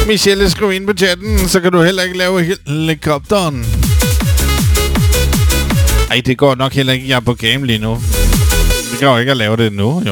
Michelle, skriv ind på chatten, så kan du heller ikke lave helikopteren. Ej, det går nok heller ikke. Jeg er på game lige nu. Vi kan jo ikke at lave det nu, jo.